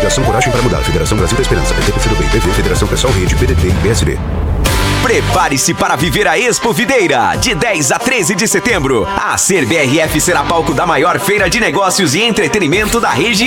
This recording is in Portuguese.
Federação Coragem para Mudar, Federação Brasil da Esperança, PT, PCdoB, PV, Federação Pessoal Rede, PDT e PSD. Prepare-se para viver a Expo Videira, de 10 a 13 de setembro. A Ser BRF será palco da maior feira de negócios e entretenimento da região.